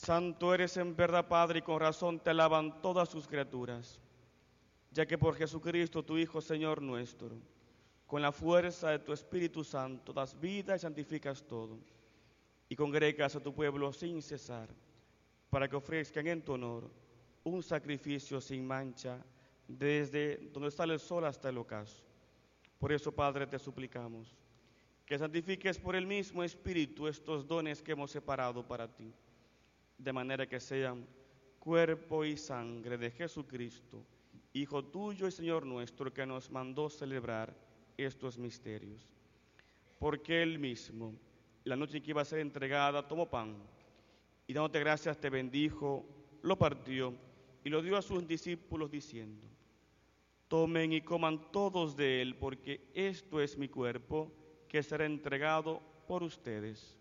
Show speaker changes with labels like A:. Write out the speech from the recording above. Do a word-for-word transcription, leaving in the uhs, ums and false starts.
A: Santo eres en verdad, Padre, y con razón te alaban todas sus criaturas, ya que por Jesucristo, tu Hijo, Señor nuestro, con la fuerza de tu Espíritu Santo, das vida y santificas todo, y congregas a tu pueblo sin cesar, para que ofrezcan en tu honor un sacrificio sin mancha, desde donde sale el sol hasta el ocaso. Por eso, Padre, te suplicamos que santifiques por el mismo Espíritu estos dones que hemos separado para ti, de manera que sean cuerpo y sangre de Jesucristo, Hijo tuyo y Señor nuestro, que nos mandó celebrar estos misterios. Porque Él mismo, la noche en que iba a ser entregada, tomó pan, y dándote gracias te bendijo, lo partió y lo dio a sus discípulos diciendo: tomen y coman todos de él, porque esto es mi cuerpo, que será entregado por ustedes.